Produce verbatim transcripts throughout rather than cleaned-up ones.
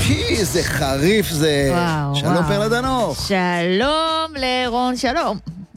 איזה חריף זה. וואו, שלום וואו. פרלה דנוך. שלום לרון, שלום.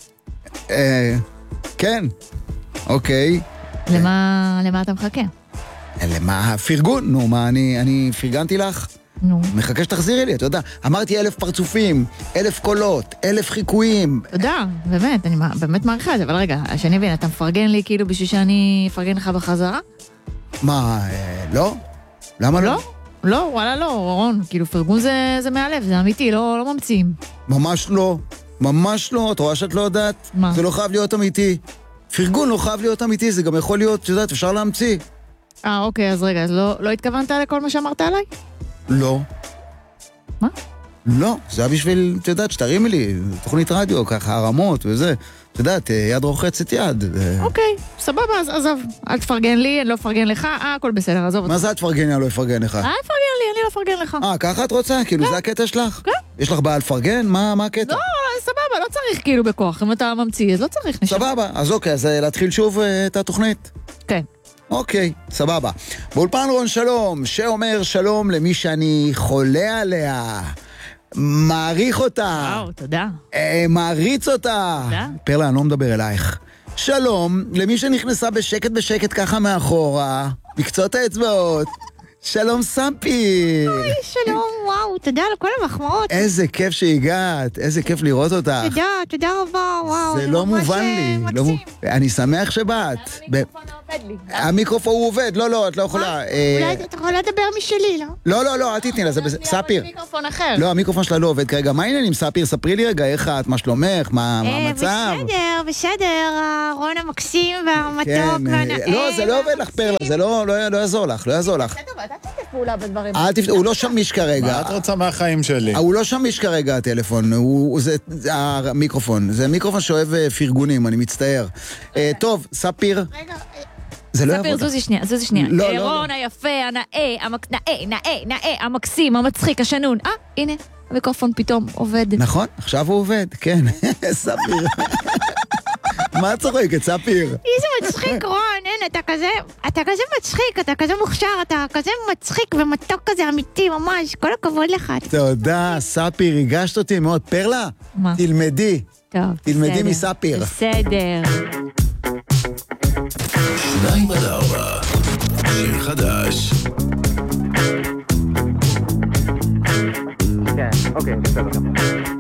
אה, כן, אוקיי. למה, למה אתה מחכה? למה? פרגון, נו, מה, אני, אני פרגנתי לך? נו. מחכה שתחזירי לי, אתה יודע. אמרתי אלף פרצופים, אלף קולות, אלף חיקויים. תודה, באמת, אני באמת מעריכה את זה, אבל רגע, שאני מבין, אתה מפרגן לי כאילו בשביל שאני אפרגן לך בחזרה? מה, אה, לא? למה לא? לא? לא, וואלה לא, רון, כאילו פרגון זה, זה מהלב, זה אמיתי, לא, לא ממציאים. ממש לא. ממש לא, את רואה שאת לא יודעת? מה? זה לא חייב להיות אמיתי. פרגון לא חייב להיות אמיתי, זה גם יכול להיות, את יודעת, אפשר להמציא. אה, אוקיי, אז רגע, אז לא, לא התכוונת לכל מה שאמרת עליי? לא. מה? לא, זה היה בשביל, את יודעת, שתרימי לי, תוכנית רדיו, ככה, הרמות וזה. את יודעת, יד רוחצת יד. אוקיי, סבבה, אז עזוב. אל תפרגן לי, אני לא אפרגן לך, אה, הכל בסדר, עזוב. מה זה את פרגן, אני לא אפרגן לך? אה, פרגן לי, אני לא אפרגן לך. אה, ככה את רוצה? כאילו, זה הקטע שלך? כן. יש לך בעיה לפרגן? מה מה הקטע? לא, סבבה, לא צריך כאילו בכוח. אם אתה ממציא, אז לא צריך. נשמע. סבבה, אז אוקיי, אז להתחיל שוב אה, את התוכנית. כן. אוקיי, סבבה. באולפן רון שלום, שאומר שלום למי שאני חולה עליה, מעריך אותה, וואו, תודה. אה, מעריץ אותה. תודה. פרלה, אני לא מדבר אלייך. שלום למי שנכנסה בשקט בשקט ככה מאחורה, מקצות האצבעות. שלום סמפי. היי, שלום, וואו, תודה על כל המחמאות. איזה כיף שהגעת, איזה כיף לראות אותך. תודה, תודה רבה, וואו. זה לא ממש, מובן אה, לי. לא מקסים. מו- אני שמח שבאת. ב- המיקרופון עובד לי. המיקרופון הוא עובד, לא, לא, את לא יכולה. אה, אולי אתה יכול לדבר משלי, לא? לא, לא, לא, אל תתני לה, זה בסדר. ספיר. מיקרופון אחר. לא, המיקרופון שלה לא עובד כרגע. מה העניינים, ספיר? ספרי לי רגע, איך את, מה שלומך, מה מה אה, המצב? בסדר, בסדר, הרון המקסים כן, והמתוק אה, והנאה. לא, זה לא עובד לך, פרלה, זה לא לא- לא יעזור לך, לא יעזור לך. בסדר, אתה תשתף פעולה בדברים. אל תפ... הוא לא שמיש כרגע. מה את רוצה מהחיים שלי? הוא לא שמיש כרגע, הטלפון, הוא, זה, זה המיקרופון. זה מיקרופון שאוהב אה, פרגונים, אני מצטער. אה, טוב, ספיר, רגע, זה לא ספיר, יעבוד. זוזי שנייה, זוזי שנייה. לא, לא, רון היפה, הנאה, המק- נאה, נאה, נאה, המקסים, המצחיק, השנון. אה, הנה, המיקרופון פתאום עובד. נכון, עכשיו הוא עובד, כן. ספיר. מה את צוחקת, ספיר? איזה מצחיק, רון, אין, אתה כזה, אתה כזה מצחיק, אתה כזה מוכשר, אתה כזה מצחיק ומתוק כזה אמיתי, ממש, כל הכבוד לך. תודה, ספיר, ריגשת אותי מאוד. פרלה, מה? תלמדי. טוב, תלמדי בסדר. מספיר. בסדר. שניים עד ארבע, שיר חדש. כן, אוקיי, בסדר.